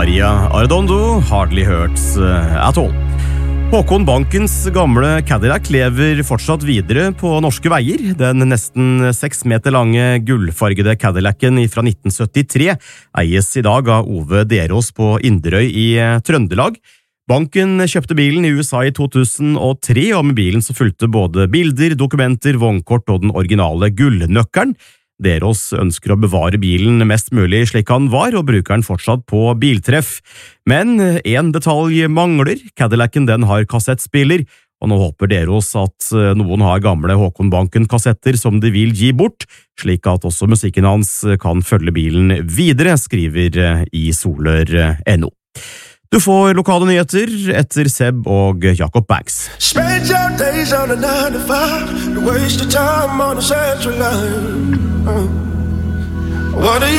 Maria Arredondo, Hardly Hurts at All. Håkon Bankens gamle Cadillac lever fortsatt videre på norske veier. Den nesten 6 meter lange gullfargede Cadillacen fra 1973 eies i dag av Ove Derås på Inderøy i Trøndelag. Banken kjøpte bilen i USA i 2003, og med bilen så fulgte både bilder, dokumenter, vognkort og den originale gullnøkkelen. Derås ønsker å bevare bilen mest mulig slik han var, og bruker den fortsatt på biltreff. Men en detalj mangler. Cadillacen den har kassettspiller, og nå håper Derås at noen har gamle Håkon Banken-kassetter som de vil gi bort, slik at også musikken hans kan følge bilen videre, skriver i Soler.no. Du får lokale nyheter etter Seb og Jakob Banks. Spend your days on a 9 to 5, to waste your time on a central line. What do you